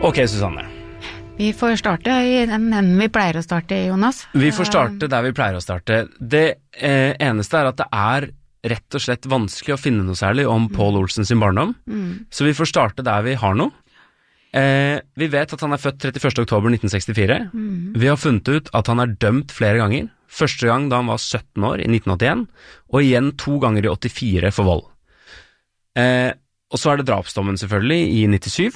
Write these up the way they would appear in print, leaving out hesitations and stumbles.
Ok, Susanne. Vi får starte i den enden vi pleier å starte, Jonas. Vi får starte der vi pleier å starte. Det eneste at det rett og slett vanskelig å finne noe særlig om Pål Olsen sin barndom. Så vi får starte der vi har noe. Vi vet at han født 31. oktober 1964. Vi har funnet ut at han dømt flere ganger. Første gang da han var 17 år i 1981, og igjen 2 ganger i 84 for vold. Og så det drapsdommen selvfølgelig i 97.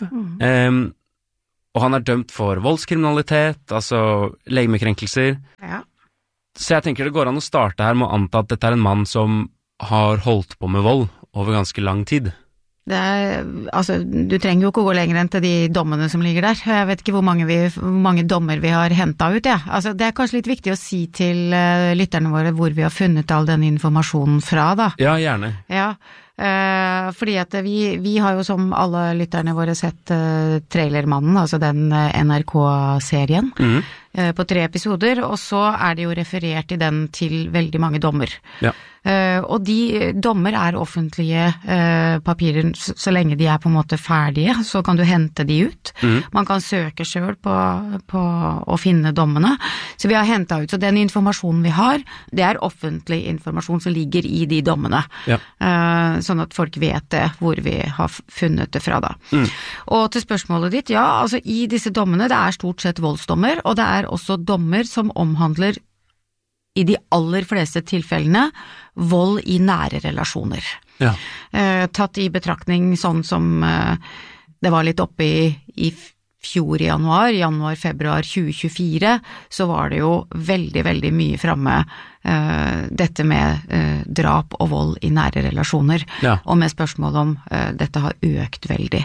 Og han dømt for voldskriminalitet, altså legemekrenkelser. Ja. Så jeg tenker det går an å starte her med å anta at dette en mann som har holdt på med vold over ganske lang tid. Altså, du trenger jo ikke å gå lenger enn til de dommene som ligger der. Jeg vet ikke hvor mange dommer vi har hentet ut, ja. Altså, det kanskje litt viktig å si til lytterne våre hvor vi har funnet all den informasjonen fra, da. Ja, gjerne. Ja, fordi at vi har jo som alle lytterne våre sett Trailermannen, altså den NRK-serien, på 3 episoder, og så det jo referert i den til veldig mange dommer. Ja. Og de dommer offentlige papirer, så lenge de på en måte ferdige, så kan du hente de ut. Man kan søke selv på å finne dommene. Så vi har hentet ut, så den informasjonen vi har, det offentlig informasjon som ligger i de dommene. Ja. Sånn at folk vet det, hvor vi har funnet det fra da. Og til spørsmålet ditt, ja, altså i disse dommene, det stort sett voldsdommer, og det også dommer som omhandler i de aller fleste tilfellene vold i nære relasjoner. Ja. Tatt i betraktning sånn som det var litt oppe i fjor i januar-februar 2024, så var det jo veldig, veldig mye fremme dette med drap og vold i nære relasjoner, ja. Og med spørsmål om dette har økt veldig.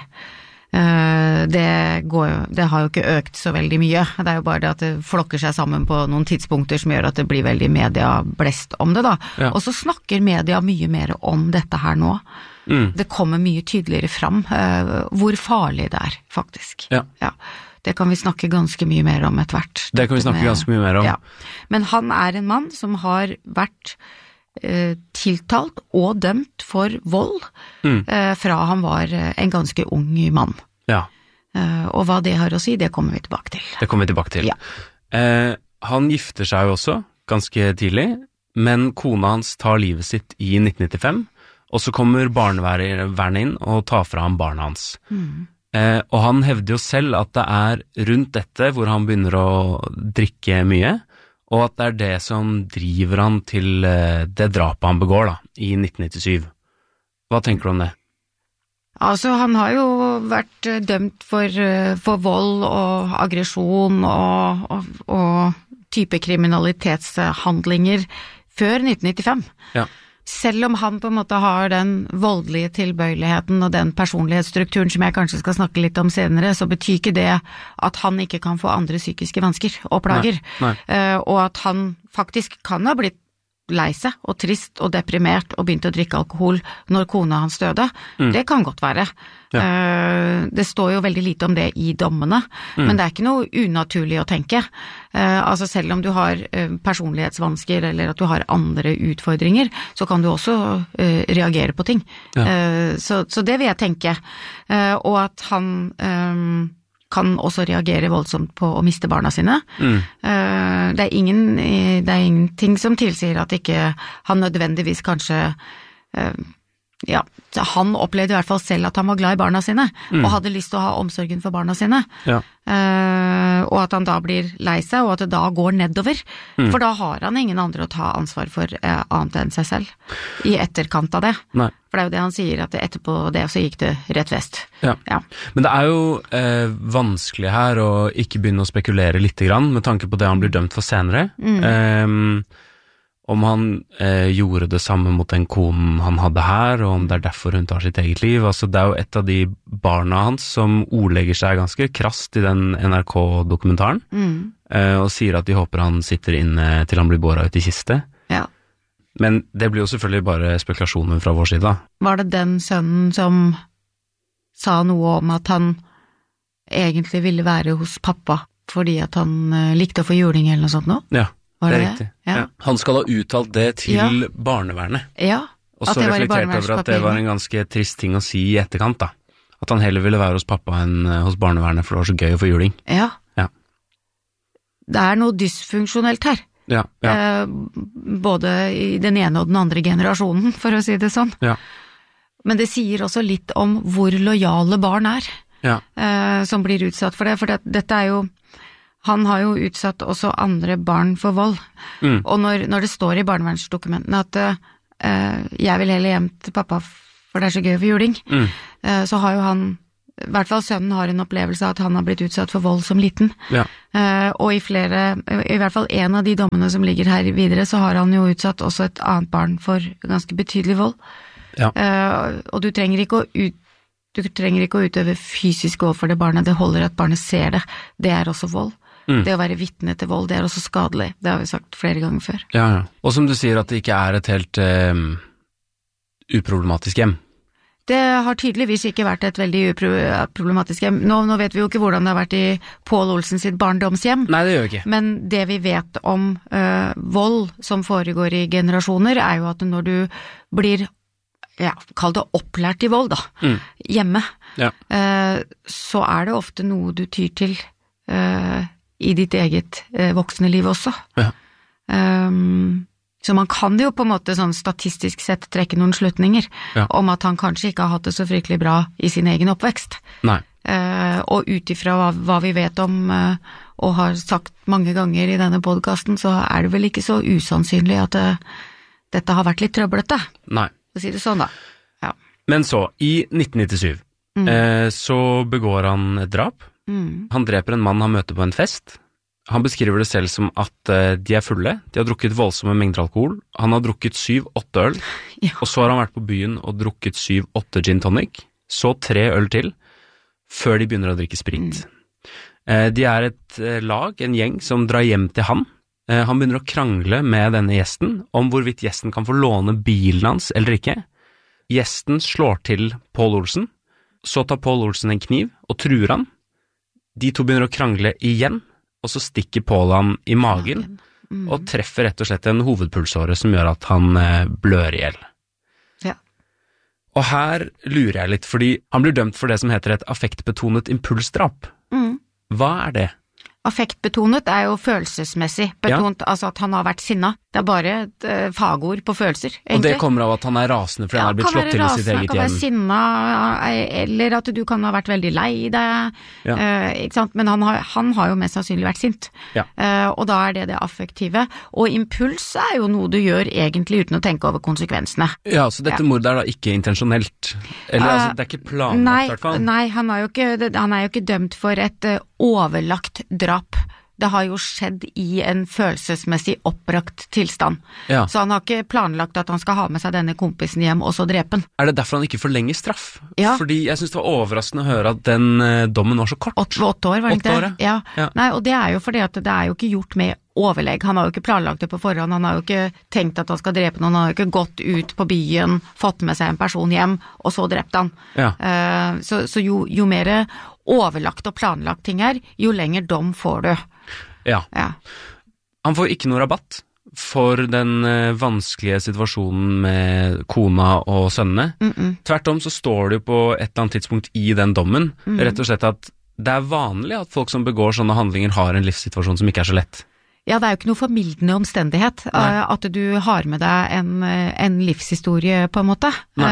Det har jo ikke økt så veldig mye. Det jo bare det at det flokker seg sammen på noen tidspunkter som gjør at det blir veldig medieblest om det da. Ja. Og så snakker media mye mer om dette her nå. Det kommer mye tydeligere fram hvor farlig det faktisk. Ja. Ja. Det kan vi snakke ganske mye mer om etter hvert. Det kan vi snakke ganske mye mer om. Ja. Men han en mann som har vært tiltalt og dømt for vold fra han var en ganske ung mann. Ja. Og hva det har å si, det kommer vi tilbake til. Det kommer vi tilbake til. Ja. Han gifter seg jo også ganske tidlig, men kona hans tar livet sitt i 1995, og så kommer barnevernet inn og tar fra ham barna hans. Og han hevder jo selv at det rundt dette hvor han begynner å drikke mye, og at det det som driver han til det drapet han begår da, i 1997. Hva tenker du om det? Altså, han har jo vært dømt for vold og aggresjon og type kriminalitetshandlinger før 1995. Ja. Selv om han på en måte har den voldelige tilbøyeligheten og den personlighetsstrukturen som jeg kanskje skal snakke litt om senere, så betyr ikke det at han ikke kan få andre psykiske vansker og plager. Nei. Og at han faktisk kan ha blitt lei seg og trist og deprimert og begynt å drikke alkohol når kona hans døde. Det kan godt være. Ja. Det står jo veldig lite om det i dommene, men det ikke noe unaturlig å tenke. Altså selv om du har personlighetsvansker eller at du har andre utfordringer, så kan du også reagere på ting. Ja. Så det vil jeg tenke. Og at han kan også reagere voldsomt på å miste barna sine. Det ingenting som tilsier at ikke han nødvendigvis kanskje han opplevde i hvert fall selv at han var glad i barna sine, og hadde lyst til å ha omsorgen for barna sine. Ja. Og at han da blir lei seg, og at det da går nedover. For da har han ingen andre å ta ansvar for annet enn seg selv, i etterkant av det. Nei. For det jo det han sier, at etterpå det så gikk det rett vest. Ja. Ja. Men det jo vanskelig her å ikke begynne å spekulere litt grann, med tanke på det han blir dømt for senere. Om han gjorde det samme mot den konen han hadde her, og om det derfor hun tar sitt eget liv. Altså, det jo et av de barna hans som ordlegger seg ganske krast i den NRK-dokumentaren, og sier at de håper han sitter inne til han blir båret ut i kiste. Ja. Men det blir jo selvfølgelig bare spekulasjoner fra vår side. Var det den sønnen som sa noe om at han egentlig ville være hos pappa, fordi at han likte å få juling eller noe sånt nå? Ja. Det riktig. Ja. Ja. Han skal ha uttalt det til barnevernet. Ja. Og så reflektert over at det var en ganske trist ting å si i etterkant da. At han heller ville være hos pappa enn hos barnevernet, for det var så gøy å få juling. Ja. Ja. Det noe dysfunksjonelt her. Ja, ja. Både i den ene og den andre generasjonen, for å si det sånn. Ja. Men det sier også litt om hvor lojale barn ja. Som blir utsatt for det. For dette jo han har jo utsatt også andre barn for vold. Og når det står i barnevernsdokumentene at jeg vil heller hjem til pappa, for det så gøy for juling, så har jo han, i hvert fall sønnen har en opplevelse av at han har blitt utsatt for vold som liten. Ja. Og i hvert fall en av de dommene som ligger her videre, så har han jo utsatt også et annet barn for ganske betydelig vold. Ja. Og du trenger ikke å utøve fysisk vold for det barnet, det holder at barnet ser det. Det også vold. Det å være vitne til vold, det også skadelig. Det har vi sagt flere ganger før. Ja, ja. Og som du sier at det ikke et helt uproblematisk hjem. Det har tydeligvis ikke vært et veldig uproblematisk hjem. Nå vet vi jo ikke hvordan det har vært i Pål Olsen sitt barndomshjem. Nei, det gjør vi ikke. Men det vi vet om vold som foregår i generasjoner, jo at når du blir, kall det opplært i vold da, hjemme, så det ofte noe du tyr til i ditt eget voksne liv også. Ja. Så man kan jo på en måte sånn statistisk sett trekke noen slutninger om at han kanskje ikke har hatt det så fryktelig bra i sin egen oppvekst. Nei. Og utifra hva vi vet om og har sagt mange ganger i denne podcasten, så det vel ikke så usannsynlig at dette har vært litt trøblete. Nei. For å si det sånn da. Ja. Men så, i 1997, så begår han et drap. Han dreper en mann han møter på en fest. Han beskriver det selv som at de fulle, de har drukket voldsomme mengder alkohol. Han har drukket 7-8 øl, og så har han vært på byen og drukket 7-8 gin tonic, så 3 øl til, før de begynner å drikke sprit. De et lag, en gjeng, som drar hjem til han. Han begynner å krangle med denne gjesten om hvorvidt gjesten kan få låne bilen hans eller ikke. Gjesten slår til Pål Olsen, så tar Pål Olsen en kniv og truer han. De to begynner å krangle igjen, og så stikker Pål han i magen, og treffer rett og slett en hovedpulsåre som gjør at han blør ihjel. Ja. Og her lurer jeg litt, fordi han blir dømt for det som heter et affektbetonet impulsdrap. Hva det? Affektbetonet jo følelsesmessig betont, altså at han har vært sinna. Det bare et fagord på følelser, egentlig. Og det kommer av at han rasende fordi han har blitt slått til i sitt eget hjem. Ja, kan være sinna, eller at du kan ha vært veldig lei deg, ikke sant? Men han har jo mest sannsynlig vært sint. Ja. Og da det affektive. Og impuls jo noe du gjør egentlig uten å tenke over konsekvensene. Ja, så dette mordet da ikke intensjonelt? Eller altså, det ikke planlagt i hvert fall? Nei, han jo ikke dømt for et overlagt drap. Det har jo skjedd i en følelsesmessig opprakt tilstand. Ja. Så han har ikke planlagt at han skal ha med seg denne kompisen hjem og så drepe han. Det derfor han ikke forlenger straff? Ja. Fordi jeg synes det var overraskende å høre at den dommen var så kort. 8 år, var det ikke det? Ja. Ja. Nei, og det jo fordi at det jo ikke gjort med overlegg. Han har jo ikke planlagt det på forhånd, han har jo ikke tenkt at han skal drepe noen, han har jo ikke gått ut på byen, fått med seg en person hjem, og så drept han. Ja. Så jo mer overlagt og planlagt ting jo lenger dom får du. Ja. Han får ikke noe rabatt for den vanskelige situasjonen med kona og sønnene. Tvert om så står det jo på et eller annet tidspunkt i den dommen, rett og slett at det vanlig at folk som begår sånne handlinger har en livssituasjon som ikke så lett. Ja, det jo ikke noe formildende omstendighet at du har med deg en livshistorie på en måte.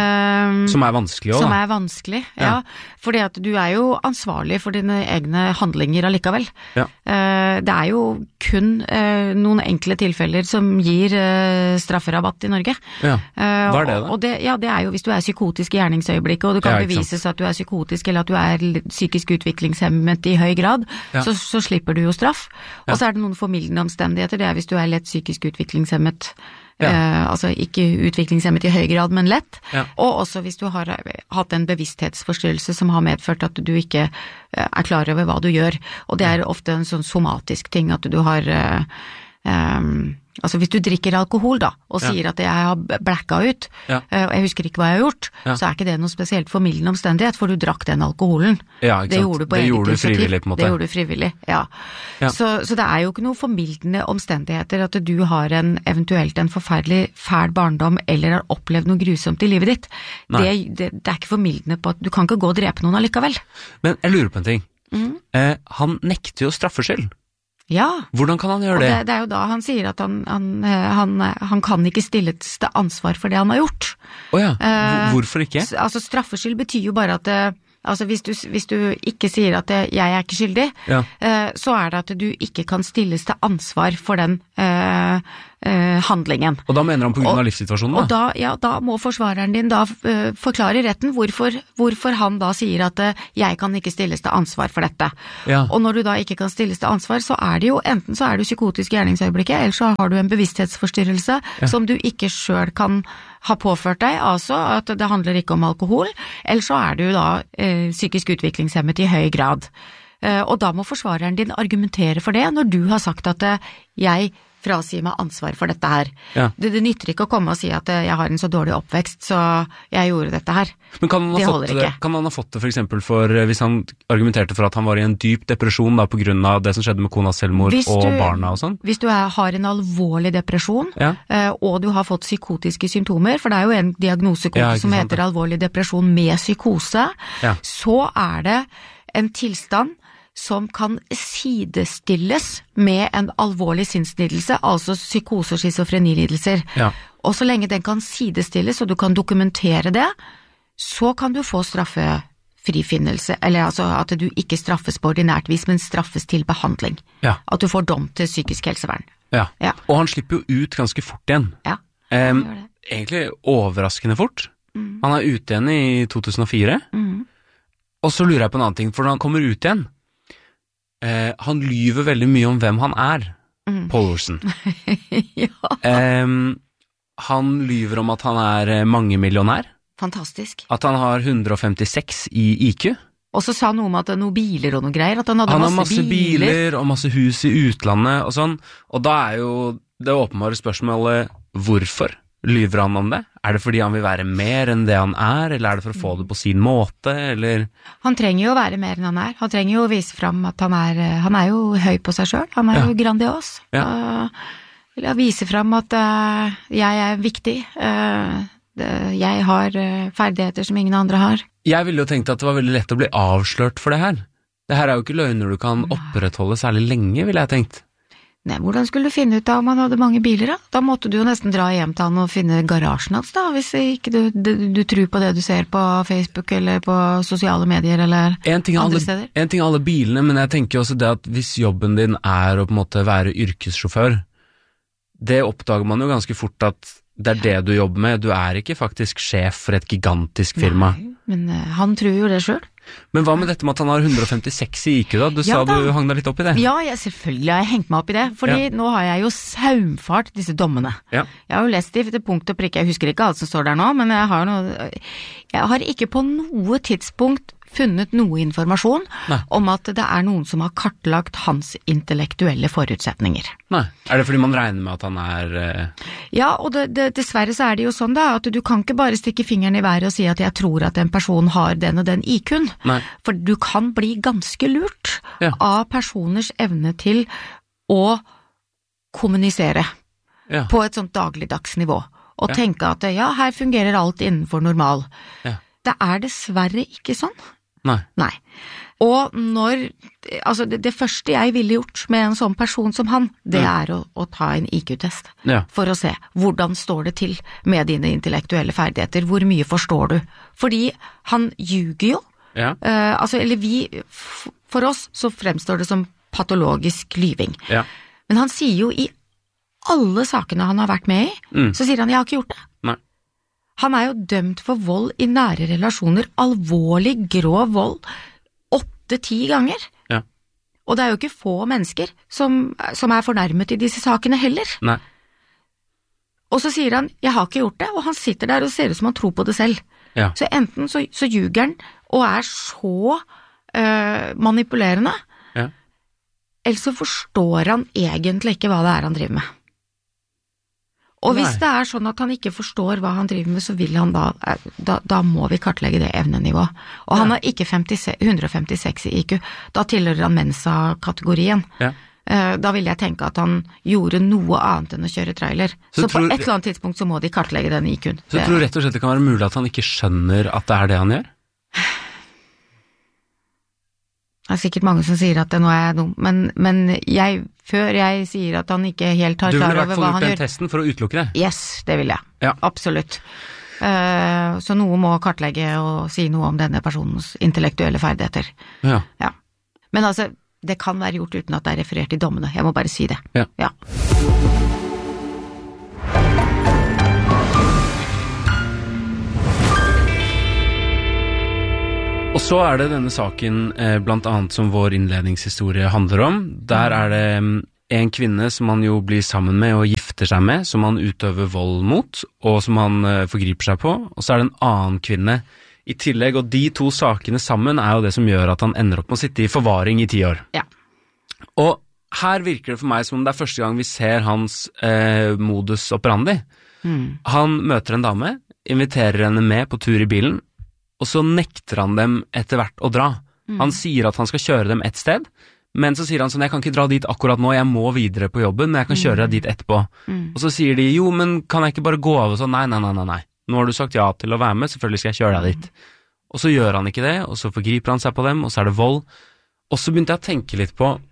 Som vanskelig også. Som vanskelig, ja. Fordi at du jo ansvarlig for dine egne handlinger allikevel. Ja. Det jo kun noen enkle tilfeller som gir strafferabatt i Norge. Ja. Hva det da? Og det jo hvis du psykotisk i gjerningsøyeblikket, og du kan bevises at du psykotisk, eller at du psykisk utviklingshemmet i høy grad, så slipper du jo straff. Og så det noen formildende omstendigheter, det hvis du lett psykisk utviklingshemmet, altså ikke utviklingshemmet i høy grad, men lett, og også hvis du har hatt en bevissthetsforstyrrelse som har medført at du ikke klar over hva du gjør, og det ofte en sånn somatisk ting, at du har altså hvis du drikker alkohol da, og sier at jeg har blacka ut, og jeg husker ikke hva jeg har gjort, så ikke det noe spesielt formildende omstendighet, for du drakk den alkoholen. Ja, ikke sant? Det gjorde du på eget initiativ. Frivillig, på en måte. Det gjorde du frivillig, ja. Så det jo ikke noe formildende omstendigheter at du har eventuelt en forferdelig fæl barndom, eller har opplevd noe grusomt i livet ditt. Det ikke formildende på at du kan ikke gå og drepe noen allikevel. Men jeg lurer på en ting. Han nekter jo straffskyld. Ja. Hvordan kan han gjøre det? Og det jo da han sier at han kan ikke stilles til ansvar for det han har gjort. Åja, hvorfor ikke? Altså straffskyld betyr jo bare at altså hvis du ikke sier at jeg ikke skyldig, så det at du ikke kan stilles til ansvar for den handlingen. Og da mener han på grunn av livssituasjonen da? Og da må forsvareren din da forklare i retten hvorfor han da sier at jeg kan ikke stilles til ansvar for dette. Ja. Og når du da ikke kan stilles til ansvar, så det jo enten så du psykotisk gjerningsøyeblikket, eller så har du en bevissthetsforstyrrelse som du ikke selv kan ha påført deg, altså at det handler ikke om alkohol, eller så du da psykisk utviklingshemmet i høy grad. Og da må forsvareren din argumentere for det når du har sagt at jeg frasier meg ansvar for dette her. Ja. Det nytter ikke å komme og si at jeg har en så dårlig oppvekst, så jeg gjorde dette her. Men kan han ha fått det for eksempel for, hvis han argumenterte for at han var i en dyp depresjon da, på grunn av det som skjedde med konas selvmord og barna og sånn? Hvis du har en alvorlig depresjon, og du har fått psykotiske symptomer, for det jo en diagnosekode som heter alvorlig depresjon med psykose, så det en tilstand som kan sidestilles med en alvorlig sinnslidelse, altså psykose- og schizofrenilidelser. Ja. Og så lenge den kan sidestilles, og du kan dokumentere det, så kan du få straffefrifinnelse, eller altså at du ikke straffes på ordinært vis, men straffes til behandling. Ja. At du får dom til psykisk helsevern. Ja. Ja. Og han slipper jo ut ganske fort igjen. Ja, han gjør det. Egentlig overraskende fort. Han ute igjen i 2004. Og så lurer jeg på en annen ting, for når han kommer ut igjen, han lyver veldig mye om hvem han Paul Olsen. Han lyver om at han mangemillionær. Fantastisk. At han har 156 i IQ. Og så sa han noe om at noen biler og noe greier, at han hadde masse biler og masse hus i utlandet og sånn. Og da jo det åpenbare spørsmålet, hvorfor lyver han om det? Det fordi han vil være mer enn det han eller det for å få det på sin måte, eller? Han trenger jo å være mer enn han Han trenger jo å vise frem at han jo høy på seg selv, han jo grandios. Ja. Vise frem at jeg viktig, jeg har ferdigheter som ingen andre har. Jeg ville jo tenkt at det var veldig lett å bli avslørt for det her. Det her jo ikke løgner du kan opprettholde særlig lenge, ville jeg tenkt. Nei, hvordan skulle du finne ut om han hadde mange biler da? Da måtte du jo nesten dra hjem til han og finne garasjen hans da, hvis ikke du tror på det du ser på Facebook eller på sosiale medier eller andre steder. En ting alle bilene, men jeg tenker også det at hvis jobben din å på en måte være yrkessjåfør, det oppdager man jo ganske fort at det det du jobber med, du ikke faktisk sjef for et gigantisk firma. Nei, men han tror jo det selv. Men hva med dette med at han har 156 i IQ da? Du sa du hang deg litt opp i det. Ja, selvfølgelig har jeg hengt meg opp i det, fordi nå har jeg jo saumfart disse dommene. Ja. Jeg har jo lest de til punkt og prikke, jeg husker ikke alt som står der nå, men jeg har ikke på noe tidspunkt funnet noe informasjon om at det noen som har kartlagt hans intellektuelle forutsetninger. Nei, det fordi man regner med at han Ja, og dessverre så det jo sånn da, at du kan ikke bare stikke fingeren i været og si at jeg tror at en person har den og den IQ-en. Nei. For du kan bli ganske lurt av personers evne til å kommunisere på et sånt dagligdags nivå, og tenke at her fungerer alt innenfor normal. Ja. Det dessverre ikke sånn. Nei. Og altså det første jeg ville gjort med en sånn person som han, det å ta en IQ-test, for å se hvordan står det til med dine intellektuelle ferdigheter, hvor mye forstår du? Fordi han ljuger jo, eller for oss så fremstår det som patologisk lyving. Ja. Men han sier jo i alle sakene han har vært med i, så sier han, jeg har ikke gjort det. Han jo dømt for vold i nære relasjoner, alvorlig, grov vold, 8-10 ganger. Ja. Og det jo ikke få mennesker som fornærmet i disse sakene heller. Nei. Og så sier han, jeg har ikke gjort det, og han sitter der og ser ut som han tror på det selv. Ja. Så enten så ljuger han og så manipulerende, ellers så forstår han egentlig ikke hva det han driver med. Og hvis det sånn at han ikke forstår hva han driver med, så vil han da må vi kartlegge det evnenivået. Og han har ikke 156 i IQ, da tilhører han Mensa-kategorien. Ja. Da vil jeg tenke at han gjorde noe annet enn å kjøre trailer. Så på et eller annet tidspunkt så må de kartlegge den IQ-en. Så tror du rett og slett det kan være mulig at han ikke skjønner at det det han gjør? Det sikkert mange som sier at nå jeg dum, men før jeg sier at han ikke helt har klar over hva han gjør. Du vil i hvert fall gjort den testen for å utelukke det? Yes, det vil jeg. Ja. Absolutt. Så noe må kartlegge og si noe om denne personens intellektuelle ferdigheter. Ja. Ja. Men altså, det kan være gjort uten at det referert i dommene. Jeg må bare si det. Ja. Ja. Og så det denne saken blant annet som vår innledningshistorie handler om. Der det en kvinne som han jo blir sammen med og gifter seg med, som han utøver vold mot, og som han forgriper seg på. Og så det en annen kvinne i tillegg, og de to sakene sammen jo det som gjør at han ender opp med å sitte i forvaring i 10 år. Ja. Og her virker det for meg som om det første gang vi ser hans modus operandi. Han møter en dame, inviterer henne med på tur i bilen, og så nekter han dem etter hvert å dra. Han sier at han skal kjøre dem et sted, men så sier han sånn, jeg kan ikke dra dit akkurat nå, jeg må videre på jobben, men jeg kan kjøre deg dit etterpå. Og så sier de, jo, men kan jeg ikke bare gå av og sånn? Nei. Nå har du sagt ja til å være med, selvfølgelig skal jeg kjøre deg dit. Og så gjør han ikke det, og så forgriper han seg på dem, og så det vold. Og så begynte jeg å tenke litt på,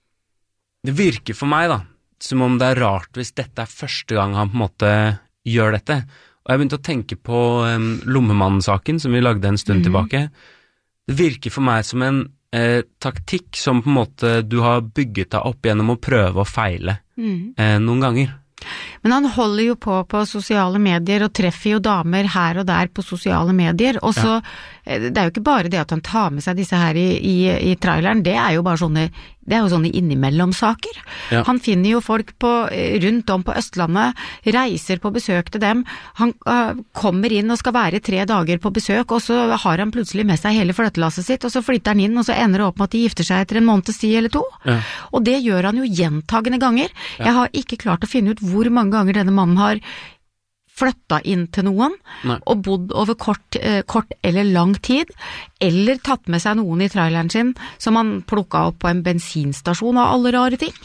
det virker for meg da, som om det rart hvis dette første gang han på en måte gjør dette. Og jeg begynte å tenke på Lommemannen-saken som vi lagde en stund tilbake. Det virker for meg som en taktikk som på en måte du har bygget deg opp gjennom å prøve å feile noen ganger. Men han holder jo på sosiale medier og treffer jo damer her og der på sosiale medier, og så det jo ikke bare det at han tar med seg disse her i traileren, det jo bare sånne, det jo sånne innimellom-saker. Ja. Han finner jo folk rundt om på Østlandet, reiser på besøk til dem, han kommer inn og skal være 3 dager på besøk, og så har han plutselig med seg hele flyttelasset sitt, og så flytter han inn, og så ender det opp med at de gifter seg etter en måneds tid eller 2. Ja. Og det gjør han jo gjentagende ganger. Ja. Jeg har ikke klart å finne ut hvor mange ganger denne mannen har flyttet inn til noen, og bodd over kort eller lang tid, eller tatt med seg noen i traileren sin, som han plukket opp på en bensinstasjon av alle rare ting.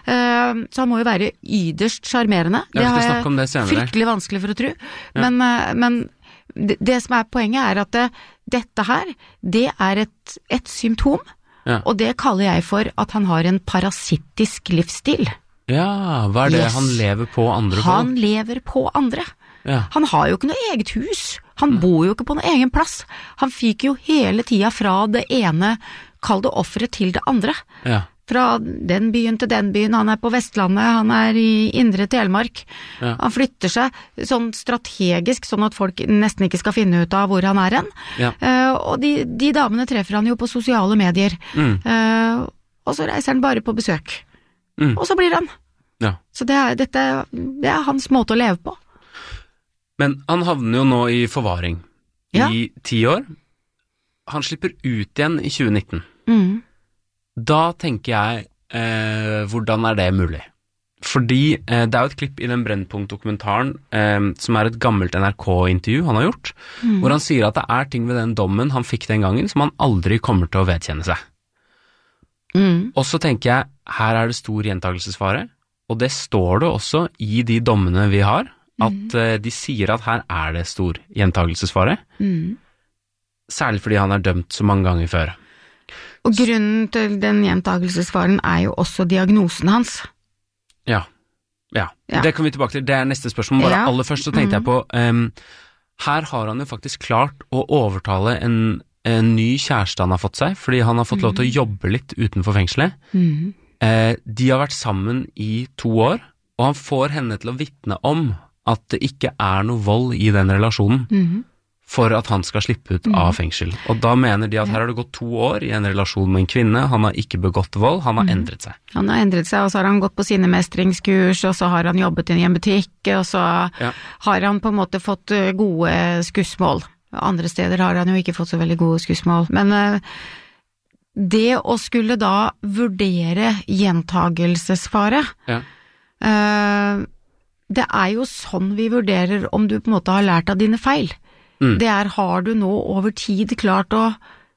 Så han må jo være yderst charmerende. Det har jeg fryktelig vanskelig for å tro. Ja. Men det som poenget at dette her, det et symptom, og det kaller jeg for at han har en parasittisk livsstil. Ja, hva det han lever på andre på? Han lever på andre. Ja. Han har jo ikke noe eget hus. Han bor jo ikke på noen egen plass. Han fikk jo hele tiden fra det ene, kall det offeret, til det andre. Ja. Fra den byen til den byen. Han på Vestlandet, han i Indre Telemark. Ja. Han flytter seg sånn strategisk, sånn at folk nesten ikke skal finne ut av hvor han hen. Ja. Og de damene treffer han jo på sosiale medier. Og så reiser han bare på besøk. Og så blir han. Ja. Så dette hans måte å leve på. Men han havner jo nå i forvaring i 10 år. Han slipper ut igjen i 2019. Da tenker jeg, hvordan det mulig? Fordi det jo et klipp i den Brennpunkt-dokumentaren som et gammelt NRK-intervju han har gjort, hvor han sier at det ting ved den dommen han fikk den gangen som han aldri kommer til å vedkjenne seg. Og så tenker jeg, her det stor gjentagelsesfare, og det står det også i de dommene vi har, at de sier at her det stor gjentagelsesfare, særlig fordi han dømt så mange ganger før. Og grunnen til den gjentagelsesfaren jo også diagnosen hans. Ja. Det kan vi tilbake til, det neste spørsmål. Bare aller først så tenkte jeg på, her har han jo faktisk klart å overtale en ny kjæreste han har fått seg, fordi han har fått lov til å jobbe litt utenfor fengselet. De har vært sammen i 2 år, og han får henne til å vitne om at det ikke noe vold i den relasjonen for at han skal slippe ut av fengsel. Og da mener de at her har det gått 2 år i en relasjon med en kvinne, han har ikke begått vold, han har endret seg. Han har endret seg, og så har han gått på sine mestringskurs, og så har han jobbet i en butikk, og så har han på en måte fått gode skussmål. Andre steder har han jo ikke fått så veldig gode skussmål, men det å skulle da vurdere gjentagelsesfare, det jo sånn vi vurderer om du på en måte har lært av dine feil. Det har du nå over tid klart å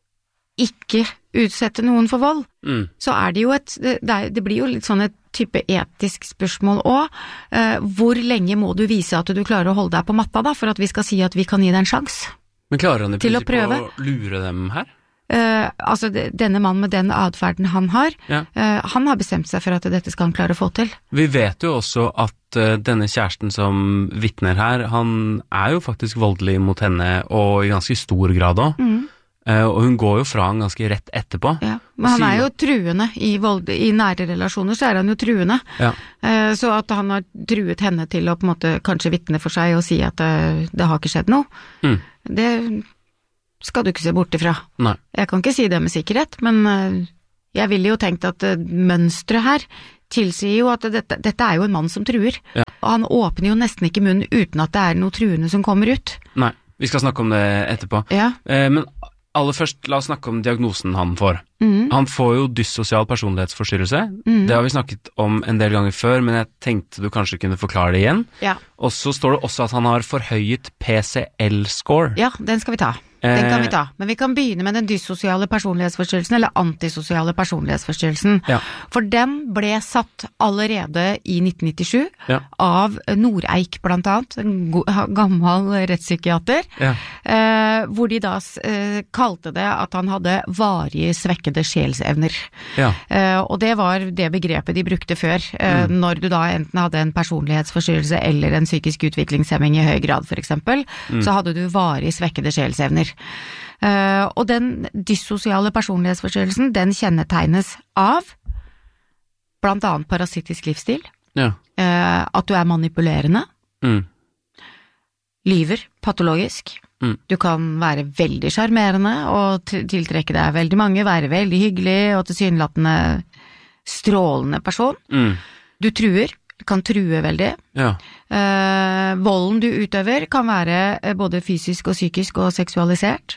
ikke utsette noen for vold, så det jo det blir jo litt sånn et type etisk spørsmål også. Hvor lenge må du vise at du klarer å holde deg på matta da, for at vi skal si at vi kan gi deg en sjans? Men klarer han i prinsippet å lure dem her? Altså denne mannen med den adferden han har, han har bestemt seg for at dette skal han klare å få til. Vi vet jo også at denne kjæresten som vitner her, han jo faktisk voldelig mot henne, og i ganske stor grad også. Og hun går jo fra han ganske rett etterpå. Ja, men han jo truende i nære relasjoner, så han jo truende. Ja. Så at han har truet henne til å på en måte kanskje vitne for seg og si at det har ikke skjedd noe. Det skal du ikke se bort ifra. Nei. Jeg kan ikke si det med sikkerhet, men jeg ville jo tenkt at mønstret her tilsier jo at dette jo en mann som truer. Ja. Og han åpner jo nesten ikke munnen uten at det noe truende som kommer ut. Nei, vi skal snakke om det etterpå. Ja. Men aller først, la oss snakke om diagnosen han får. Han får jo dyssosial personlighetsforstyrrelse. Det har vi snakket om en del ganger før, men jeg tenkte du kanskje kunne forklare det igjen. Ja. Og så står det også at han har forhøyet PCL-score. Ja, den skal vi ta. Den kan vi ta, men vi kan begynne med den dyssosiale personlighetsforstyrrelsen, eller antisosiale personlighetsforstyrrelsen. Ja. For den ble satt allerede i 1997 av Noreik blant annet, en gammel rettspsykiater, hvor de da kalte det at han hadde varige svekkede sjelsevner. Ja. Og det var det begrepet de brukte før, når du da enten hadde en personlighetsforstyrrelse eller en psykisk utviklingshemming i høy grad for eksempel, så hadde du varige svekkede sjelsevner. Og den dyssosiale personlighetsforstyrrelsen, den kjennetegnes av blant annet parasittisk livsstil, at du manipulerende, lyver patologisk, du kan være veldig charmerende og tiltrekke deg veldig mange, være veldig hyggelig og tilsynelatende strålende person. Du truer, du kan true veldig. Volden du utøver kan være både fysisk og psykisk og seksualisert.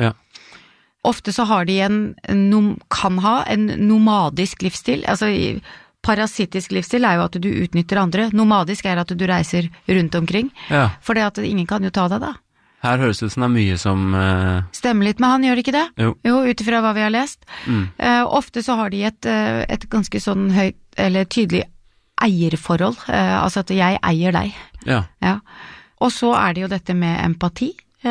Ofte så har de kan ha en nomadisk livsstil. Altså parasittisk livsstil jo at du utnytter andre. Nomadisk at du reiser rundt omkring. For det at ingen kan jo ta deg da. Her høres det ut som det mye som stemmer litt med han, gjør det ikke det? Jo, utifra hva vi har lest. Ofte så har de et ganske sånn høyt eller tydelig eierforhold, altså at jeg eier deg. Ja. Og så det jo dette med empati,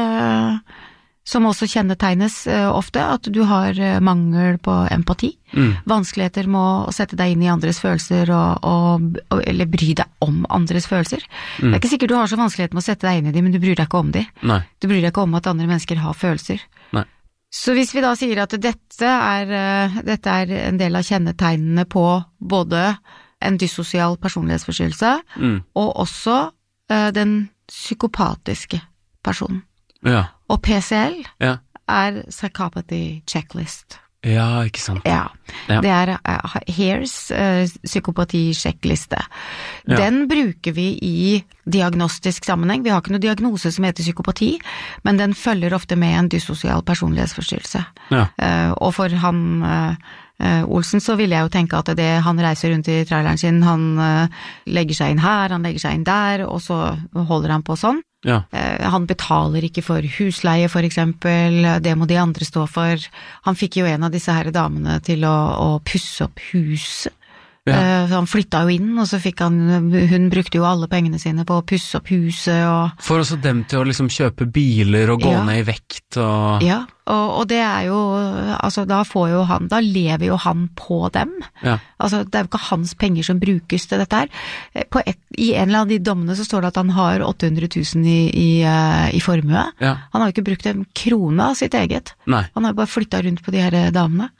som også kjennetegnes ofte, at du har mangel på empati, vanskeligheter med å sette deg inn i andres følelser eller bry deg om andres følelser. Det ikke sikkert du har så vanskelighet med å sette deg inn i dem, men du bryr deg ikke om dem. Nei. Du bryr deg ikke om at andre mennesker har følelser. Nei. Så hvis vi da sier at dette en del av kjennetegnene på både en dyssosial personlighetsforstyrrelse, og også den psykopatiske personen. Ja. Og PCL Psychopathy Checklist. Ja, ikke sant. Ja. Det Hare's psykopati-sjekkliste. Den bruker vi i diagnostisk sammenheng. Vi har ikke noen diagnose som heter psykopati, men den følger ofte med en dyssosial personlighetsforstyrrelse. Og for han Olsen så vil jeg jo tenke at han reiser rundt i traileren sin, han legger seg inn her, han legger seg inn der, og så holder han på sånn. Han betaler ikke for husleie for eksempel, det må de andre stå for. Han fikk jo en av disse her damene til å pusse opp huset. Så han flyttet jo inn, og så hun brukte jo alle pengene sine på å pusse opp huset. For også dem til å liksom kjøpe biler og gå ned i vekt. Ja, og det jo, altså da lever jo han på dem. Altså det jo ikke hans penger som brukes til dette her. I en eller annen av de dommene så står det at han har 800 000 i formue. Han har jo ikke brukt en krone av sitt eget. Nei. Han har jo bare flyttet rundt på de her damene.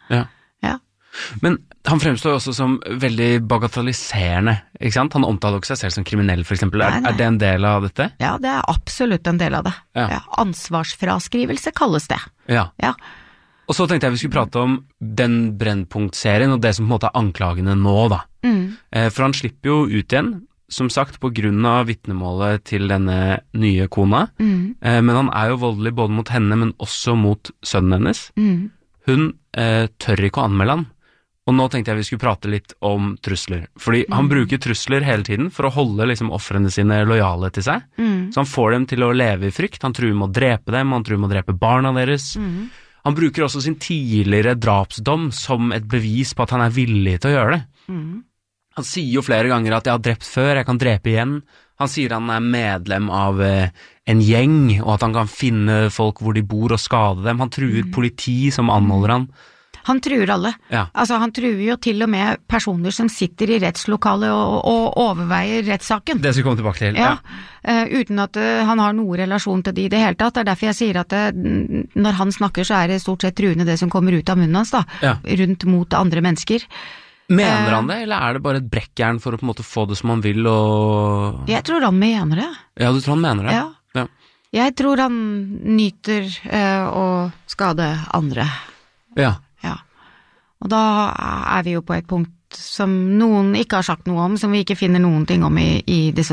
Men han fremstår jo også som veldig bagatelliserende, ikke sant? Han omtaler ikke seg selv som kriminell, for eksempel. Er det en del av dette? Ja, det absolutt en del av det. Ansvarsfraskrivelse kalles det. Ja. Og så tenkte jeg vi skulle prate om den Brennpunkt-serien, og det som på en måte anklagene nå, da. For han slipper jo ut igjen, som sagt, på grunn av vitnemålet til denne nye kona. Men han jo voldelig både mot henne, men også mot sønnen hennes. hun tør ikke å anmelde han. Og nå tenkte jeg vi skulle prate litt om trusler. Fordi han bruker trusler hele tiden for å holde liksom ofrene sine lojale til seg. Så han får dem til å leve i frykt. Han truer med å drepe dem, han truer med å drepe barna deres. Han bruker også sin tidligere drapsdom som et bevis på at han er villig til å gjøre det. Han sier jo flere ganger at jeg har drept før, jeg kan drepe igjen. Han sier han er medlem av en gjeng, og at han kan finne folk hvor de bor og skade dem. Han truer politi som anholder han. Han truer alle. Ja. Altså, han truer jo til og med personer som sitter i rettslokalet og overveier rettssaken. Det skal vi komme tilbake til. Ja. Uten at han har noe relasjon til det i det hele tatt. Det er derfor jeg sier at når han snakker, så er det stort sett truende det som kommer ut av munnen hans, da. Ja. Rundt mot andre mennesker. Mener han det, eller er det bare et brekkjern for å på en måte få det som han vil, og... Jeg tror han mener det. Ja, du tror han mener det? Ja. Jeg tror han nyter å skade andre. Ja. Og da er vi jo på et punkt som noen ikke har sagt noe om, som vi ikke finner noen ting om i disse